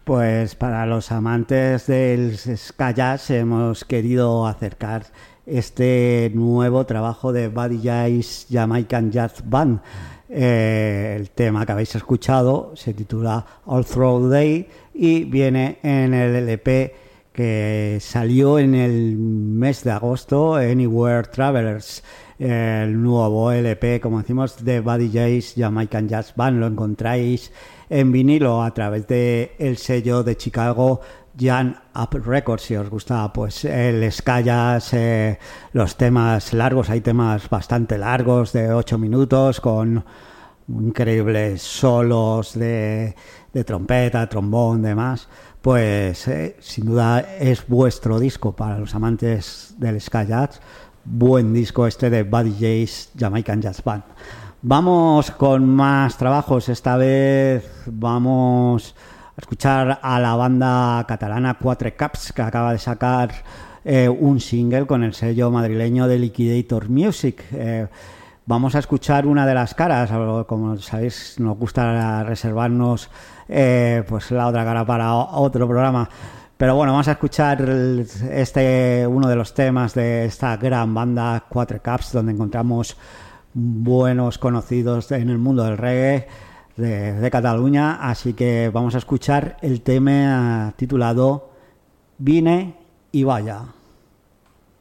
Pues para los amantes del ska jazz hemos querido acercar este nuevo trabajo de Buddy Jay's Jamaican Jazz Band. El tema que habéis escuchado se titula All Through Day y viene en el LP que salió en el mes de agosto, Anywhere Travelers, el nuevo LP, como decimos, de Buddy Jay's Jamaican Jazz Band. Lo encontráis en vinilo a través de el sello de Chicago Jam Up Records. Si os gusta pues el ska jazz, los temas largos, hay temas bastante largos de 8 minutos con increíbles solos de trompeta, trombón, demás. Pues sin duda es vuestro disco para los amantes del ska jazz. Buen disco este de Buddy Jay's Jamaican Jazz Band. Vamos con más trabajos. Esta vez vamos a escuchar a la banda catalana Quatre Caps, que acaba de sacar un single con el sello madrileño de Liquidator Music. Vamos a escuchar una de las caras. Como sabéis, nos gusta reservarnos pues la otra cara para otro programa. Pero bueno, vamos a escuchar uno de los temas de esta gran banda Quatre Caps, donde encontramos buenos conocidos en el mundo del reggae de Cataluña. Así que vamos a escuchar el tema titulado Vine y vaya.